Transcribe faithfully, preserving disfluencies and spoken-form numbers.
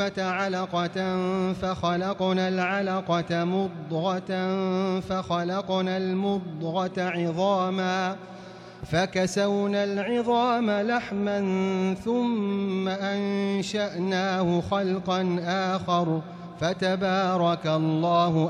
علقة فخلقنا العلقة مضغة فخلقنا المضغة عظاما فكسونا العظام لحما ثم أنشأناه خلقا آخر فتبارك الله